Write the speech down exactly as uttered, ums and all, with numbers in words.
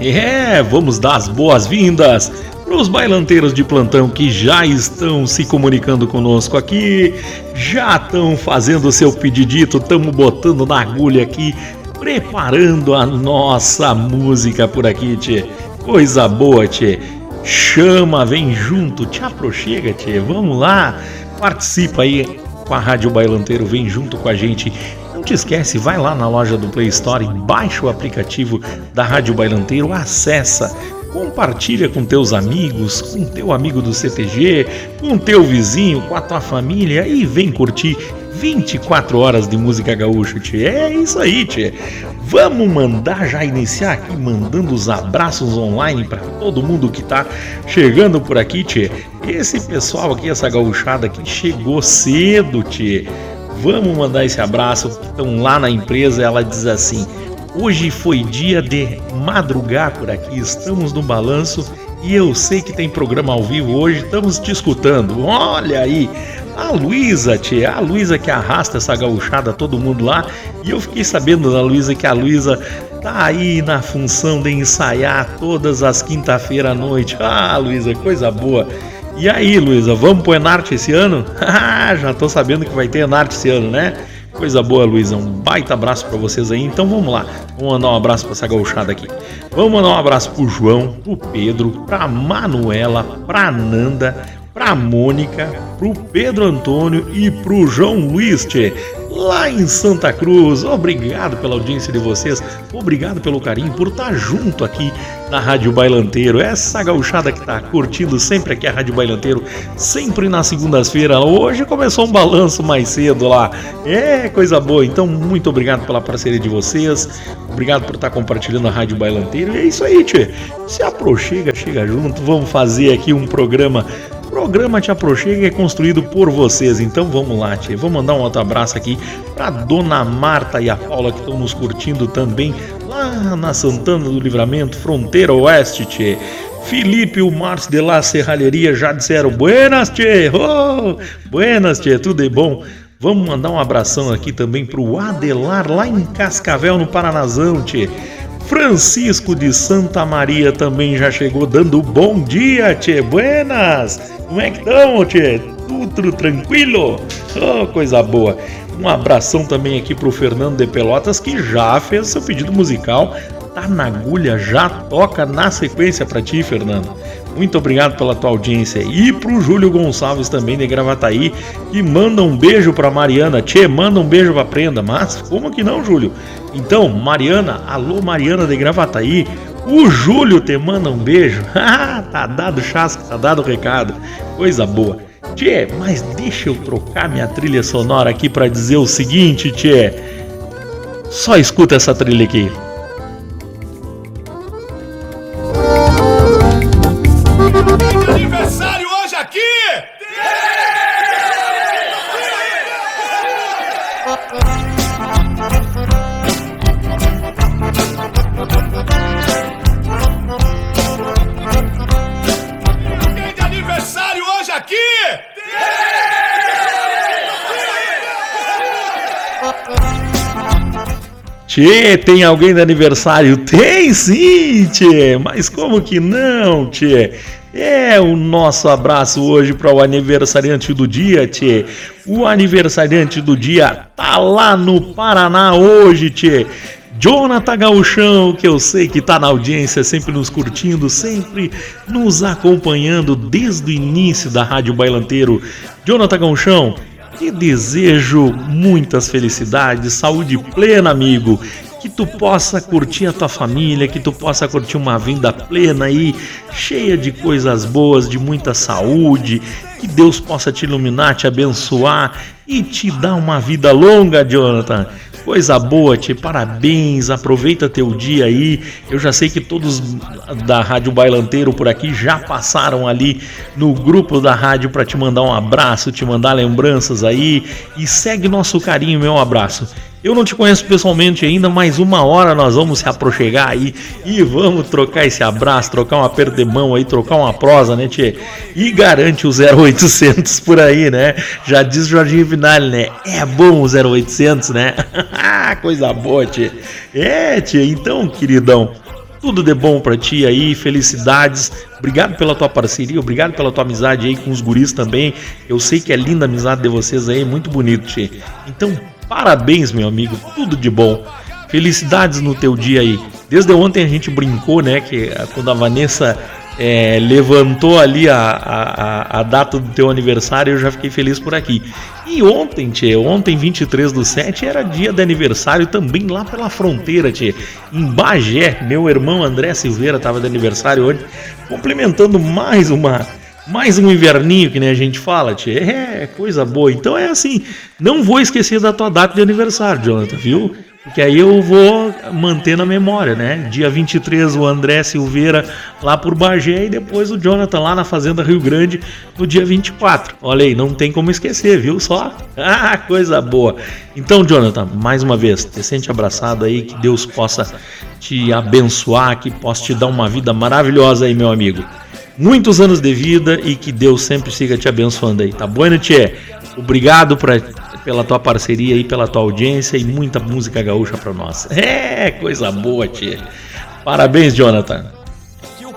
É, vamos dar as boas-vindas para os bailanteiros de plantão que já estão se comunicando conosco aqui, já estão fazendo o seu pedidito, estamos botando na agulha aqui, preparando a nossa música por aqui, tchê. Coisa boa, tchê. Chama, vem junto, te aproxega, tchê. Vamos lá, participa aí com a Rádio Bailanteiro, vem junto com a gente. Não te esquece, vai lá na loja do Play Store, baixa o aplicativo da Rádio Bailanteiro, acessa, compartilha com teus amigos, com teu amigo do C T G, com teu vizinho, com a tua família e vem curtir vinte e quatro horas de música gaúcha, tchê. É isso aí, tchê. Vamos mandar já iniciar aqui, mandando os abraços online para todo mundo que tá chegando por aqui, tchê. Esse pessoal aqui, essa gauchada aqui chegou cedo, tchê. Vamos mandar esse abraço, que estão lá na empresa. Ela diz assim: hoje foi dia de madrugar por aqui, estamos no balanço e eu sei que tem programa ao vivo hoje, estamos te escutando. Olha aí, a Luísa, tchê, a Luísa que arrasta essa gauchada, todo mundo lá. E eu fiquei sabendo da Luísa que a Luísa tá aí na função de ensaiar todas as quinta-feiras à noite. Ah, Luísa, coisa boa. E aí, Luísa, vamos pro Enarte esse ano? Já tô sabendo que vai ter Enarte esse ano, né? Coisa boa, Luísa, um baita abraço pra vocês aí. Então vamos lá, vamos mandar um abraço pra essa gauchada aqui. Vamos mandar um abraço pro João, pro Pedro, pra Manuela, pra Nanda, pra Mônica, pro Pedro Antônio e pro João Luiz, tchê, lá em Santa Cruz. Obrigado pela audiência de vocês, obrigado pelo carinho, por estar junto aqui na Rádio Bailanteiro. Essa gauchada que tá curtindo sempre aqui a Rádio Bailanteiro, sempre nas segundas-feiras. Hoje começou um balanço mais cedo lá, é coisa boa. Então muito obrigado pela parceria de vocês, obrigado por estar compartilhando a Rádio Bailanteiro. E é isso aí, tchê, se aproxega, chega junto, vamos fazer aqui um programa Programa Te Aproxega é construído por vocês, então vamos lá, tchê. Vou mandar um outro abraço aqui pra Dona Marta e a Paula que estão nos curtindo também lá na Santana do Livramento, fronteira oeste, tchê. Felipe e o Márcio de la Serralheria já disseram buenas, tchê. Oh, buenas, tchê, tudo é bom? Vamos mandar um abração aqui também pro Adelar lá em Cascavel, no Paranazão, tchê. Francisco de Santa Maria também já chegou dando bom dia, tchê. Buenas! Como é que estão, tchê? Tudo tranquilo? Oh, coisa boa. Um abração também aqui pro Fernando de Pelotas, que já fez seu pedido musical. Tá na agulha, já toca na sequência pra ti, Fernando. Muito obrigado pela tua audiência. E pro Júlio Gonçalves também de Gravataí, que manda um beijo pra Mariana. Tchê, manda um beijo pra Prenda. Mas como que não, Júlio? Então, Mariana, alô Mariana de Gravataí, o Júlio te manda um beijo. Ah, tá dado o chasco, tá dado o recado. Coisa boa. Tchê, mas deixa eu trocar minha trilha sonora aqui pra dizer o seguinte, tchê. Só escuta essa trilha aqui. Aniversário hoje aqui! Alguém de aniversário hoje aqui? Tchê, tem alguém de aniversário? Tem sim, tchê, mas como que não, tchê? É o nosso abraço hoje para o aniversariante do dia, tchê. O aniversariante do dia tá lá no Paraná hoje, tchê. Jonathan Gauchão, que eu sei que tá na audiência, sempre nos curtindo, sempre nos acompanhando desde o início da Rádio Bailanteiro. Jonathan Gauchão, te desejo muitas felicidades, saúde plena, amigo. Que tu possa curtir a tua família, que tu possa curtir uma vida plena aí, cheia de coisas boas, de muita saúde. Que Deus possa te iluminar, te abençoar e te dar uma vida longa, Jonathan. Coisa boa, tchê, parabéns, aproveita teu dia aí. Eu já sei que todos da Rádio Bailanteiro por aqui já passaram ali no grupo da rádio para te mandar um abraço, te mandar lembranças aí. E segue nosso carinho, meu abraço. Eu não te conheço pessoalmente ainda, mas uma hora nós vamos se aproxegar aí e vamos trocar esse abraço, trocar um aperto de mão aí, trocar uma prosa, né, tchê? E garante o zero oitocentos por aí, né? Já diz Jorginho Vinali, né? É bom o zero oitocentos, né? Coisa boa, tchê. É, tchê, então, queridão, Tudo de bom pra ti aí, felicidades. Obrigado pela tua parceria, obrigado pela tua amizade aí com os guris também. Eu sei que é linda a amizade de vocês aí, muito bonito, tchê. Então, parabéns, meu amigo, tudo de bom. Felicidades no teu dia aí. Desde ontem a gente brincou, né, que quando a Vanessa é, levantou ali a, a, a data do teu aniversário, eu já fiquei feliz por aqui. E ontem, tchê, ontem vinte e três do sete, era dia de aniversário também lá pela fronteira, tchê, em Bagé. Meu irmão André Silveira estava de aniversário hoje, complementando mais uma... Mais um inverninho, que nem a gente fala, tchê. É, coisa boa. Então é assim, não vou esquecer da tua data de aniversário, Jonathan, viu? Porque aí eu vou manter na memória, né? Dia vinte e três, o André Silveira lá por Bagé e depois o Jonathan lá na Fazenda Rio Grande no dia vinte e quatro. Olha aí, não tem como esquecer, viu? Só, ah, coisa boa. Então, Jonathan, mais uma vez, te sente abraçado aí, que Deus possa te abençoar, que possa te dar uma vida maravilhosa aí, meu amigo. Muitos anos de vida e que Deus sempre siga te abençoando aí, tá bom, né, tchê? Obrigado pra, pela tua parceria aí, pela tua audiência e muita música gaúcha pra nós. É, coisa boa, tchê. Parabéns, Jonathan.